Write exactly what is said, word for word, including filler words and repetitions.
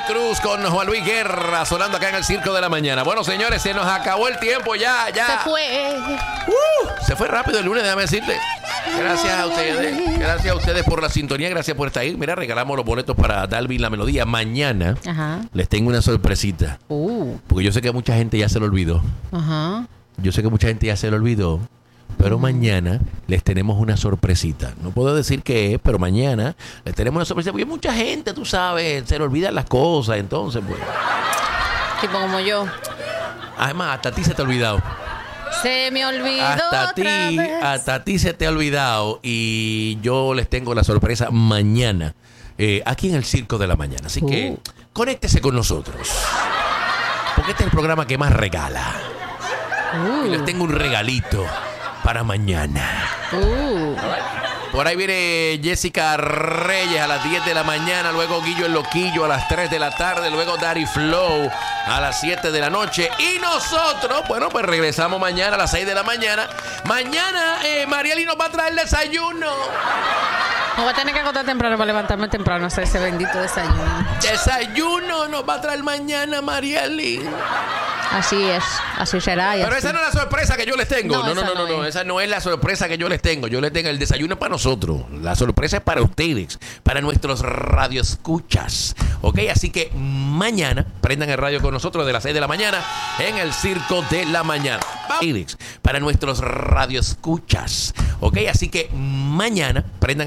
Cruz con Juan Luis Guerra sonando acá en el Circo de la Mañana. Bueno, señores, se nos acabó el tiempo ya, ya. Se fue. Uh, se fue rápido el lunes, déjame decirte. Gracias a ustedes. Gracias a ustedes por la sintonía. Gracias por estar ahí. Mira, regalamos los boletos para Dalvin La Melodía. Mañana Ajá. les tengo una sorpresita. Uh. Porque yo sé que a mucha gente ya se lo olvidó. Ajá. Yo sé que mucha gente ya se lo olvidó. Pero mañana les tenemos una sorpresita. No puedo decir qué es, pero mañana les tenemos una sorpresita. Porque mucha gente, tú sabes, se le olvidan las cosas. Entonces, pues. Tipo como yo. Además, hasta a ti se te ha olvidado. Se me olvidó. Hasta a ti, vez. hasta a ti se te ha olvidado. Y yo les tengo la sorpresa mañana. Eh, aquí en el Circo de la Mañana. Así uh. que conéctese con nosotros. Porque este es el programa que más regala. Uh. Y les tengo un regalito para mañana. Uh. Por ahí viene Jessica Reyes a las diez de la mañana, luego Guillo el Loquillo a las tres de la tarde, luego Daddy Flow a las siete de la noche. Y nosotros, bueno, pues regresamos mañana a las seis de la mañana. Mañana eh, Marieli nos va a traer desayuno. Me voy a tener que acostar temprano para levantarme temprano a hacer ese bendito desayuno. Desayuno nos va a traer mañana Marieli. Así es, así será. Pero así. esa no es la sorpresa que yo les tengo. No, No, no, no, esa no, no no, es. esa no es la sorpresa que yo les tengo. Yo les tengo el desayuno para nosotros. La sorpresa es para ustedes, para nuestros radioescuchas. ¿Ok? Así que mañana prendan el radio con nosotros de las seis de la mañana en el Circo de la Mañana. Para nuestros radioescuchas. ¿Ok? Así que mañana prendan